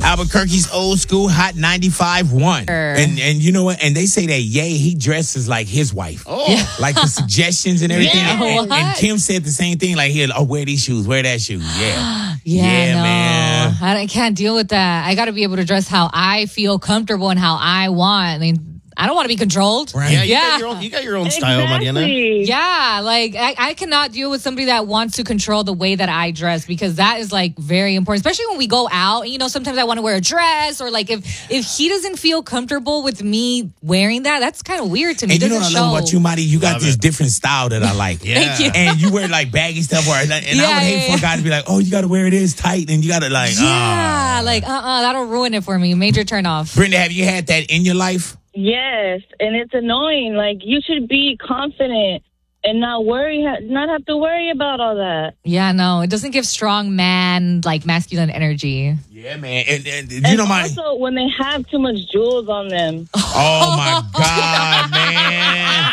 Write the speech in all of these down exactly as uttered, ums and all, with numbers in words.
Albuquerque's old school hot ninety-five point one. And and you know what? And they say that Ye, he dresses like his wife. Oh. Yeah. Like the suggestions and everything. Yeah, and, what? and Kim said the same thing. Like, he'll, oh, wear these shoes, wear that shoes. Yeah. Yeah, Yeah, no. man. I, I can't deal with that. I got to be able to dress how I feel comfortable and how I want. I mean, I don't want to be controlled. Right. Yeah, you Yeah. got your own, you got your own style, Mariana. Exactly. Yeah, like I, I cannot deal with somebody that wants to control the way that I dress because that is like very important, especially when we go out. You know, sometimes I want to wear a dress or like if if he doesn't feel comfortable with me wearing that, that's kind of weird to me. And It you know what I doesn't love show. about you, Marty? You got Love this it. different style that I like. Yeah. Thank you. And you wear like baggy stuff, or and I Yeah, would hate yeah, for a guy to be like, "Oh, you got to wear this tight," and you got to like, Yeah, ah. like uh, uh that'll ruin it for me. Major turn off. Brenda, have you had that in your life? Yes, and it's annoying. Like, you should be confident and not worry, not have to worry about all that. Yeah, no, it doesn't give strong man like masculine energy. Yeah, man. And, and, you And know my. also, when they have too much jewels on them. Oh my God, man.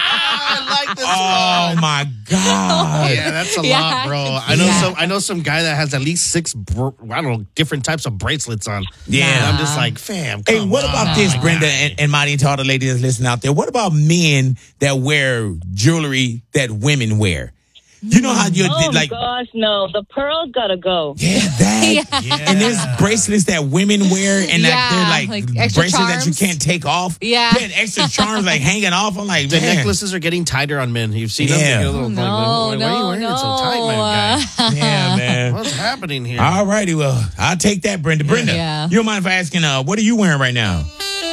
I like this. Oh my God. Yeah, that's a Yeah. lot, bro. I know Yeah. some. I know some guy that has at least six. Br- I don't know, different types of bracelets on. Yeah. And I'm just like, fam. Hey, come what on, about this, my Brenda guy. and, and Marty, and to all the ladies that's listening out there? What about men that wear jewelry that women wear? You know how you Oh, did like. gosh, no. The pearls gotta go. Yeah, that. Yeah. And there's bracelets that women wear, and that Yeah, they're like, like extra bracelets that you charms. can't take off. Yeah. They had extra charms like hanging off. I'm like, The man. necklaces are getting tighter on men. You've seen them. Yeah. They get a little, Oh, like, no, why, why are you no, wearing it so tight, my guy? Yeah, man. What's happening here? All righty, well, I'll take that, Brenda. Brenda, Yeah. you don't mind if I asking, uh, what are you wearing right now?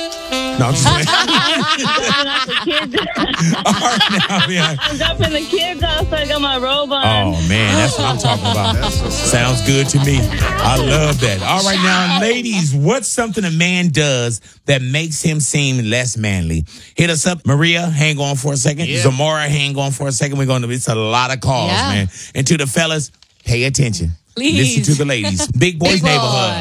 No, I'm just playing. Dropping off the kids. All right, now, yeah. I'm dropping the kids off, so I got my robe on. Oh, man, that's what I'm talking about. Sounds good to me. I love that. All right, now, ladies, what's something a man does that makes him seem less manly? Hit us up. Maria, hang on for a second. Yeah. Zamora, hang on for a second. We're going to, it's a lot of calls, Yeah. man. And to the fellas, pay attention. Please. Listen to the ladies. Big Boys Big boy. Neighborhood.